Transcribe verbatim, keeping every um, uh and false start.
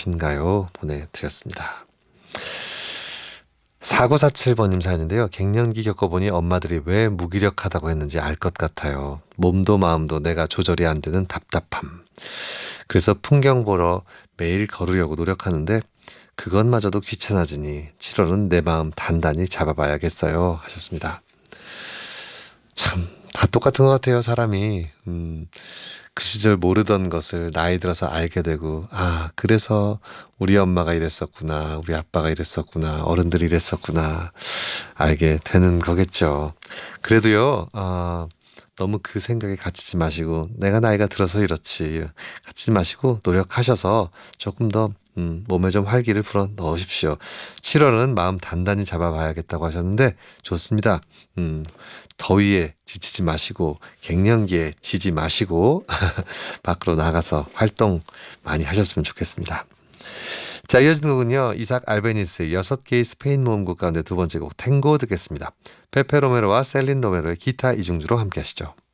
계신가요? 보내드렸습니다. 사구사칠 번님 사연인데요. 갱년기 겪어보니 엄마들이 왜 무기력하다고 했는지 알 것 같아요. 몸도 마음도 내가 조절이 안 되는 답답함. 그래서 풍경 보러 매일 걸으려고 노력하는데 그것마저도 귀찮아지니 칠월은 내 마음 단단히 잡아봐야겠어요 하셨습니다. 참 다 똑같은 것 같아요. 사람이 음, 그 시절 모르던 것을 나이 들어서 알게 되고 아 그래서 우리 엄마가 이랬었구나, 우리 아빠가 이랬었구나, 어른들이 이랬었구나 알게 되는 거겠죠. 그래도요 어, 너무 그 생각에 갇히지 마시고 내가 나이가 들어서 이렇지 갇히지 마시고 노력하셔서 조금 더 음, 몸에 좀 활기를 불어 넣으십시오. 칠월은 마음 단단히 잡아봐야겠다고 하셨는데 좋습니다. 음, 더위에 지치지 마시고 갱년기에 지지 마시고 밖으로 나가서 활동 많이 하셨으면 좋겠습니다. 자, 이어지는 곡은요. 이삭 알베니스의 여섯 개의 스페인 모음곡 가운데 두 번째 곡 탱고 듣겠습니다. 페페 로메로와 셀린 로메로의 기타 이중주로 함께 하시죠.